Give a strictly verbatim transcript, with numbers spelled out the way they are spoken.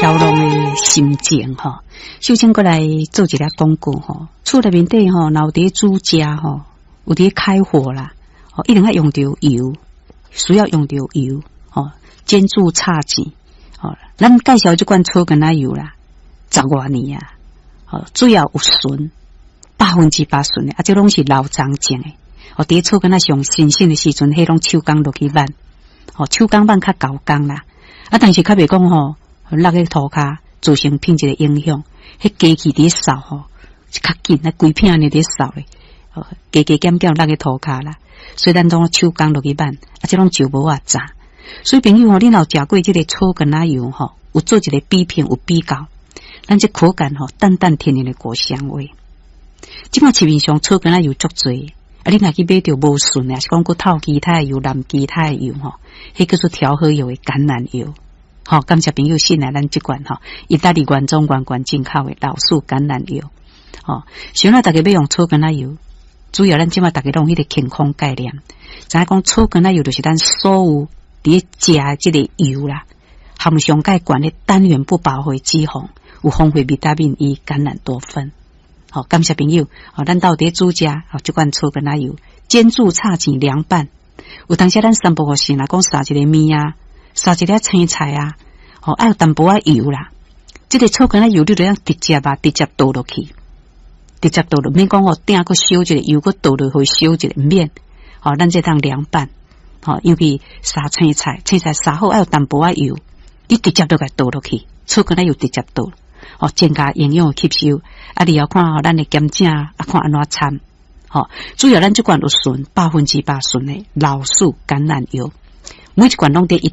飘浪的心情吼。首先过来做一个广告吼，厝内面底吼，有伫煮食吼，有伫开火啦，哦，一定要用到油，需要用到油，哦，煎煮炒钱，哦，咱介绍这款草根仔油啦，十多年啊，哦，主要有纯，百分之百纯的，啊，这拢是老长种的，哦，伫草根仔上新鲜的时阵，迄种手工落去挽，哦，手工挽较高工啦，啊，但是较袂讲吼，落去涂骹造成品质的影响。迄机器伫扫吼，是较紧，那规片呢伫扫咧，哦，加加减减落去涂骹啦。所以咱种手工落去挽，啊，这种就无法炸。所以朋友吼，你若食过这个草根仔油吼，有做一个比拼，有比较，咱这口感吼，淡淡甜甜的果香味。即马市面上草根仔油足多，啊，你若去买着无纯的，是讲过透基态油、蓝基态油吼，迄叫做调和油的橄榄油。好、哦，感谢朋友信来咱这款哈，意大利原装原罐进口的老树橄榄油。哦，想要大家要用草根仔油，主要咱即马大家拢迄个健康概念，知影讲草根仔油就是咱所有伫食的即个油啦，含上介悬的单元不饱和脂肪，有丰富维他命 E、橄榄多酚。好、哦，感谢朋友，哦，咱到底煮食哦，这款草根仔油，煎煮炒钱凉拌，有当时咱三不五时若讲撒一个面啊。撒一粒青菜啊，哦，爱有淡薄仔油啦。这个草根仔油你就要直接啊，直接倒落去，直接倒落，免讲哦，顶个烧一个油，个倒落去烧一个面，哦，咱这当凉拌，哦，尤其撒青菜，青菜撒好爱有淡薄仔油，你直接都给倒落去，草根仔油直接倒，哦，增加营养吸收。啊，你要看哦，咱的咸正啊，看安怎掺，哦，主要咱这款有纯百分之百纯的老树橄榄油。每一罐拢得一